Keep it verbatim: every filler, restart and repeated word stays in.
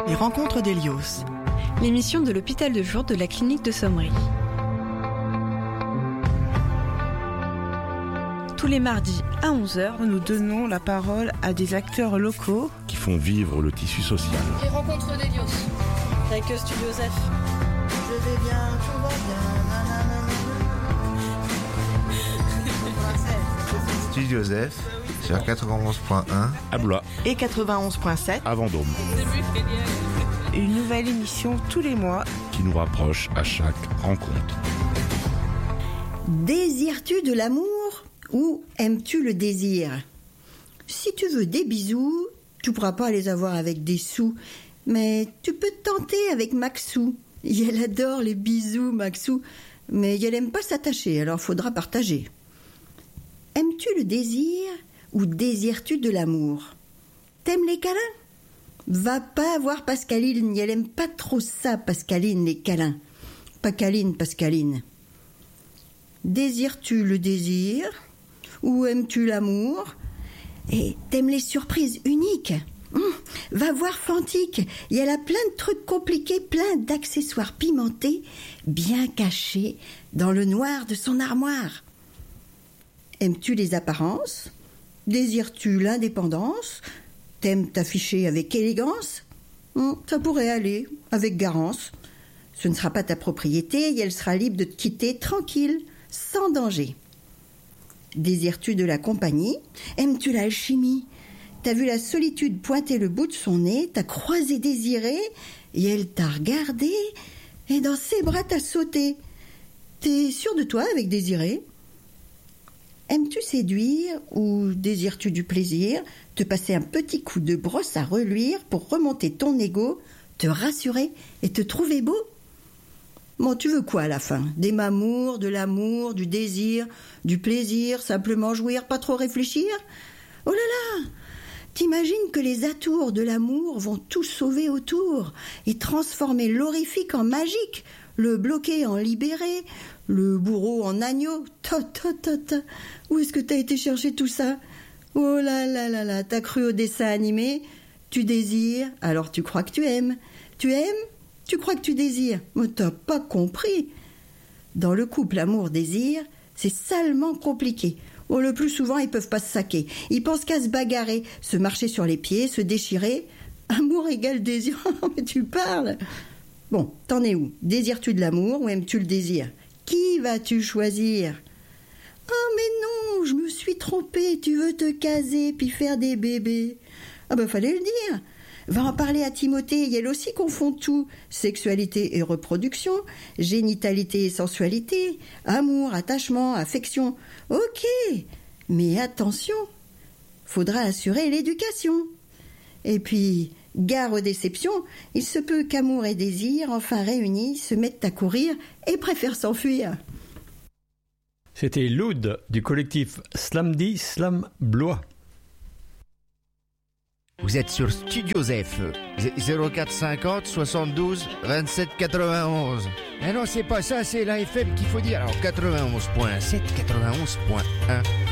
Les rencontres d'Hélios. L'émission de l'hôpital de jour de la clinique de Sommery. Tous les mardis à onze heures, nous donnons la parole à des acteurs locaux qui font vivre le tissu social. Les rencontres d'Hélios. Avec Studio Zef. Je vais bien, tout va bien. Studio Zef sur quatre-vingt-onze point un à Blois et quatre-vingt-onze point sept à Vendôme. Une nouvelle émission tous les mois qui nous rapproche à chaque rencontre. Désires-tu de l'amour ou aimes-tu le désir? Si tu veux des bisous, tu pourras pas les avoir avec des sous, mais tu peux te tenter avec Maxou. Elle adore les bisous, Maxou, mais elle aime pas s'attacher, alors faudra partager. Aimes-tu le désir ou désires-tu de l'amour? T'aimes les câlins? Va pas voir Pascaline, elle aime pas trop ça, Pascaline, les câlins. Pascaline, Pascaline. Désires-tu le désir ou aimes-tu l'amour? Et t'aimes les surprises uniques? Hum, va voir Fantique, et elle a plein de trucs compliqués, plein d'accessoires pimentés, bien cachés dans le noir de son armoire. Aimes-tu les apparences? Désires-tu l'indépendance? T'aimes t'afficher avec élégance? Hum, ça pourrait aller, avec garance. Ce ne sera pas ta propriété et elle sera libre de te quitter tranquille, sans danger. Désires-tu de la compagnie? Aimes-tu l'alchimie? T'as vu la solitude pointer le bout de son nez, t'as croisé Désiré, et elle t'a regardé, et dans ses bras t'as sauté. T'es sûr de toi avec Désiré? Aimes-tu séduire ou désires-tu du plaisir, te passer un petit coup de brosse à reluire pour remonter ton ego, te rassurer et te trouver beau? Bon, tu veux quoi à la fin? Des mamours, de l'amour, du désir, du plaisir, simplement jouir, pas trop réfléchir? Oh là là! T'imagines que les atours de l'amour vont tout sauver autour et transformer l'horrifique en magique, le bloqué en libéré, le bourreau en agneau. Ta ta ta ta. Où est-ce que t'as été chercher tout ça? Oh là là là là, t'as cru au dessin animé? Tu désires, alors tu crois que tu aimes. Tu aimes? Tu crois que tu désires. Mais t'as pas compris. Dans le couple amour-désir, c'est salement compliqué. Oh, le plus souvent, ils peuvent pas se saquer. Ils pensent qu'à se bagarrer, se marcher sur les pieds, se déchirer. Amour égale désir. Mais tu parles. Bon, t'en es où? Désires-tu de l'amour ou aimes-tu le désir? Qui vas-tu choisir? Oh mais non, je me suis trompée. Tu veux te caser puis faire des bébés. Ah ben fallait le dire. Va en parler à Timothée, elle aussi confond tout. Sexualité et reproduction, génitalité et sensualité, amour, attachement, affection. Ok, mais attention, faudra assurer l'éducation. Et puis, gare aux déceptions, il se peut qu'amour et désir, enfin réunis, se mettent à courir et préfèrent s'enfuir. C'était Loud du collectif Slamdi Slam Blois. Vous êtes sur Studio Zef, zéro quatre cinquante soixante-douze vingt-sept quatre-vingt-onze. Ah non, c'est pas ça, c'est la F M qu'il faut dire. Alors quatre-vingt-onze point sept, quatre-vingt-onze point un.